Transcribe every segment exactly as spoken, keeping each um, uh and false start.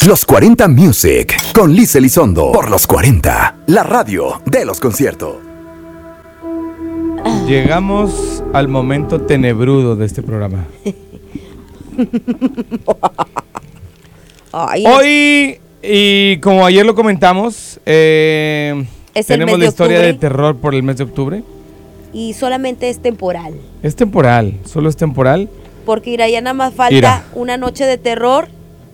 Los cuarenta Music con Liz Elizondo por Los cuarenta, la radio de los conciertos. Llegamos al momento tenebrudo de este programa. Ay, Hoy, y como ayer lo comentamos, eh, ¿Es el tenemos mes de la historia octubre? de terror por el mes de octubre. y solamente es temporal. Es temporal, solo es temporal. Porque irá, ya nada más falta Irá. una noche de terror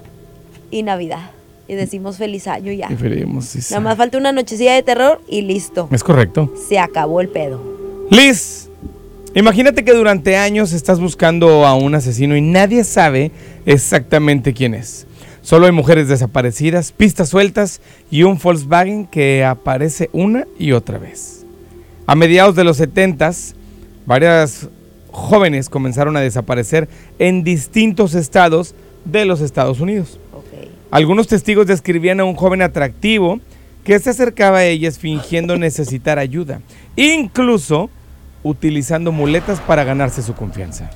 y Navidad. Y decimos feliz año ya. Y veremos si Nada más falta una nochecilla de terror y listo. es correcto. Se acabó el pedo. Liz, imagínate que durante años estás buscando a un asesino y nadie sabe exactamente quién es. Solo hay mujeres desaparecidas, pistas sueltas y un Volkswagen que aparece una y otra vez. A mediados de los setentas, varias jóvenes comenzaron a desaparecer en distintos estados de los Estados Unidos. Ok. Algunos testigos describían a un joven atractivo que se acercaba a ellas fingiendo necesitar ayuda, incluso utilizando muletas para ganarse su confianza.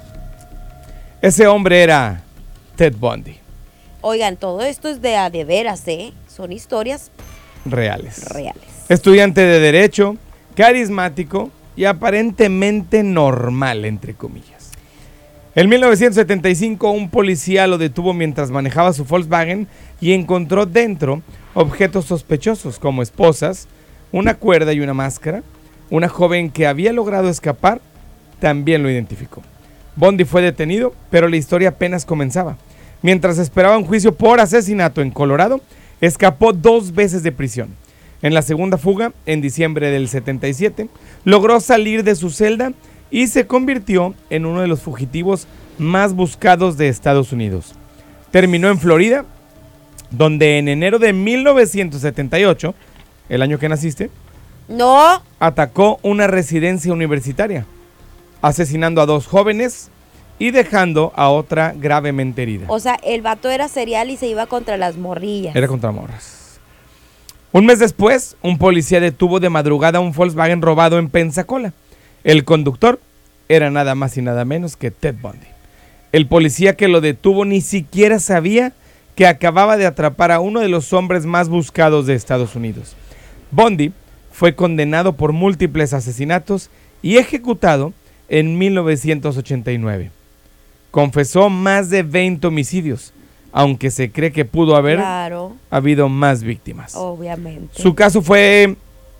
Ese hombre era Ted Bundy. Oigan, todo esto es de a de veras, ¿eh? Son historias Reales. reales. Estudiante de Derecho, carismático y aparentemente normal, entre comillas. En mil novecientos setenta y cinco, un policía lo detuvo mientras manejaba su Volkswagen y encontró dentro objetos sospechosos como esposas, una cuerda y una máscara. Una joven que había logrado escapar también lo identificó. Bundy fue detenido, pero la historia apenas comenzaba. Mientras esperaba un juicio por asesinato en Colorado, escapó dos veces de prisión. En la segunda fuga, en diciembre del setenta y siete, logró salir de su celda y se convirtió en uno de los fugitivos más buscados de Estados Unidos. Terminó en Florida, donde en enero de mil novecientos setenta y ocho, el año que naciste, No, atacó una residencia universitaria, asesinando a dos jóvenes y dejando a otra gravemente herida. o sea, el vato era serial y se iba contra las morrillas. Era contra morras. Un mes después, un policía detuvo de madrugada un Volkswagen robado en Pensacola. El conductor era nada más y nada menos que Ted Bundy. El policía que lo detuvo ni siquiera sabía que acababa de atrapar a uno de los hombres más buscados de Estados Unidos. Bundy fue condenado por múltiples asesinatos y ejecutado en mil novecientos ochenta y nueve. Confesó más de veinte homicidios, aunque se cree que pudo haber Claro, habido más víctimas. obviamente. Su caso fue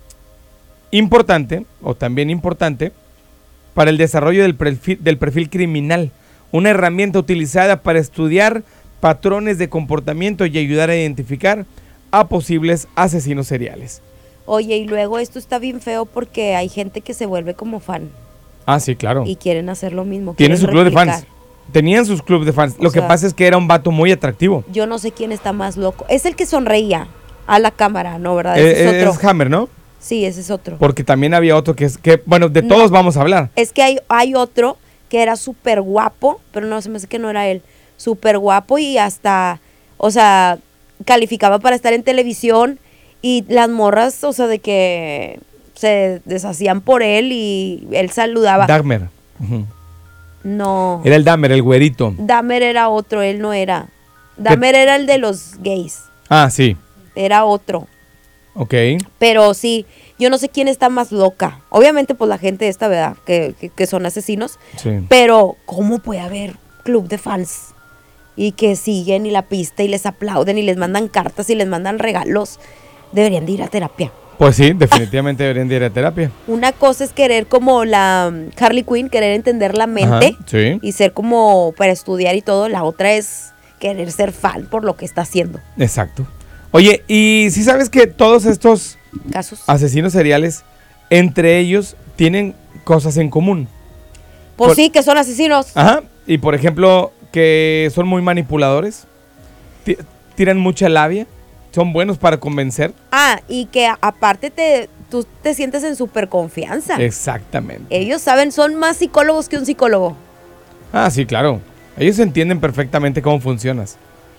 importante, o también importante, para el desarrollo del perfil, del perfil criminal, una herramienta utilizada para estudiar patrones de comportamiento y ayudar a identificar a posibles asesinos seriales. Oye, y luego esto está bien feo porque hay gente que se vuelve como fan Ah, sí, claro. y quieren hacer lo mismo. Tiene quieren su club de replicar. fans. Tenían sus clubes de fans. O Lo que sea, pasa es que era un vato muy atractivo. Yo no sé quién está más loco. Es el que sonreía a la cámara, ¿no? ¿Verdad? Eh, Ese es es otro. Hammer, ¿no? Sí, ese es otro. Porque también había otro que es que, bueno, de No. todos vamos a hablar. Es que hay, hay otro que era súper guapo, pero no, se me hace que no era él. Súper guapo y hasta, o sea, calificaba para estar en televisión y las morras, o sea, de que se deshacían por él y él saludaba. Dahmer. Ujú. No. Era el Dahmer, el güerito. Dahmer era otro, él no era. Dahmer era el de los gays. Ah, sí. Era otro. Ok. Pero sí, yo no sé quién está más loca. Obviamente, pues la gente esta, ¿verdad? Que, que, que son asesinos. Sí. Pero, ¿cómo puede haber club de fans? Y que siguen y la pista y les aplauden y les mandan cartas y les mandan regalos. Deberían de ir a terapia. Pues sí, definitivamente deberían de ir a terapia. Una cosa es querer como la um, Harley Quinn, querer entender la mente. Ajá, sí. Y ser como para estudiar y todo. La otra es querer ser fan por lo que está haciendo. Exacto. Oye, y si sabes que todos estos Casos. asesinos seriales, entre ellos, tienen cosas en común. Pues por- sí, que son asesinos. Ajá. Y por ejemplo, que son muy manipuladores, ti- tiran mucha labia, son buenos para convencer. Ah, y que a- aparte te, tú te sientes en súper confianza. Exactamente. Ellos saben, son más psicólogos que un psicólogo. Ah, sí, claro. Ellos entienden perfectamente cómo funcionas.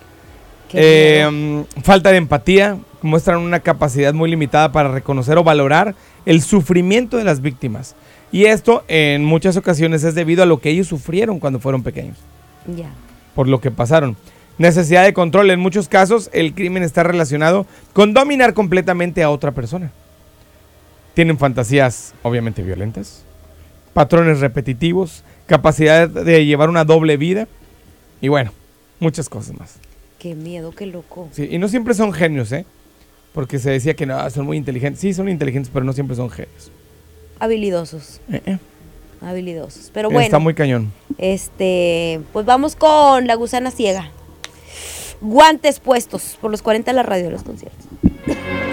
Qué Eh, miedo. mm, falta de empatía, muestran una capacidad muy limitada para reconocer o valorar el sufrimiento de las víctimas. Y esto en muchas ocasiones es debido a lo que ellos sufrieron cuando fueron pequeños, Ya. por lo que pasaron. Necesidad de control. En muchos casos, el crimen está relacionado con dominar completamente a otra persona. Tienen fantasías, obviamente, violentas, patrones repetitivos, capacidad de llevar una doble vida y bueno, muchas cosas más. Qué miedo, qué loco. Sí, y no siempre son genios, ¿eh? Porque se decía que no, son muy inteligentes. Sí, son inteligentes, pero no siempre son genios. Habilidosos. Eh, eh. Habilidosos. Pero bueno. Está muy cañón. Este, pues vamos con La Gusana Ciega. Guantes puestos por los cuarenta de la radio de los conciertos.